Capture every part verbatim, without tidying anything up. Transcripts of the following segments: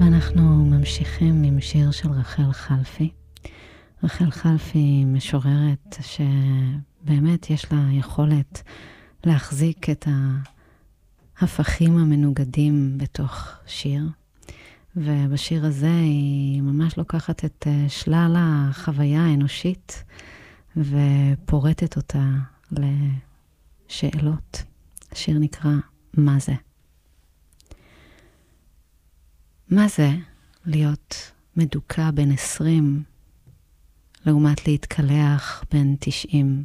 ואנחנו ממשיכים עם שיר של רחל חלפי. רחל חלפי משוררת שבאמת יש לה יכולת להחזיק את ההפכים המנוגדים בתוך שיר. ובשיר הזה היא ממש לוקחת את שלל החוויה האנושית ופורטת אותה לשאלות. השיר נקרא מה זה? מה זה להיות מדוקה בין עשרים לעומת להתקלח בין תשעים?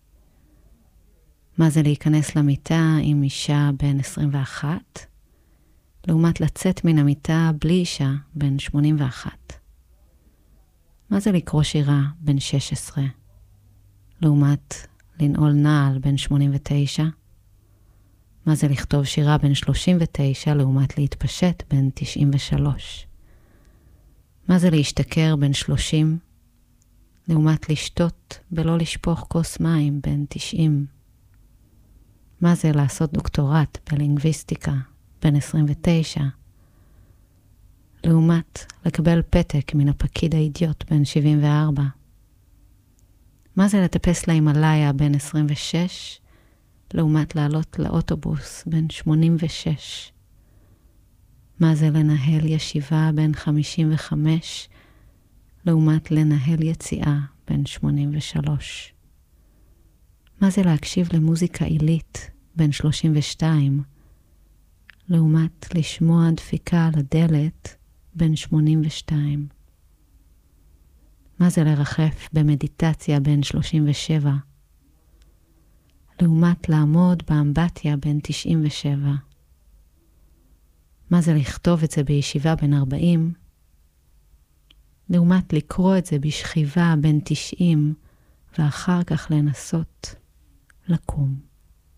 מה זה להיכנס למיטה עם אישה בין עשרים ואחת לעומת לצאת מן המיטה בלי אישה בין שמונים ואחת? מה זה לקרוא שירה בין שש עשרה לעומת לנעול נעל בין שמונים ותשע? מה זה לכתוב שירה בין שלושים ותשע לעומת להתפשט בין תשעים ושלוש? מה זה להשתכר בין שלושים לעומת לשתות בלא לשפוך כוס מים בין תשעים? מה זה לעשות דוקטורט בלינגוויסטיקה בין עשרים ותשע לעומת לקבל פתק מן הפקיד האידיוט בין שבעים וארבע? מה זה לטפס להימאליה בין עשרים ושש לעומת לעלות לאוטובוס בין שמונים ושש? מה זה לנהל ישיבה בין חמישים וחמש לעומת לנהל יציאה בין שמונים ושלוש? מה זה להקשיב למוזיקה עילית בין שלושים ושתיים לעומת לשמוע דפיקה על הדלת בין שמונים ושתיים? מה זה לרחף במדיטציה בין שלושים ושבע לעומת לעמוד באמבטיה בין תשעים ושבע? מה זה לכתוב את זה בישיבה בין ארבעים לעומת לקרוא את זה בשכיבה בין תשעים ואחר כך לנסות לקום?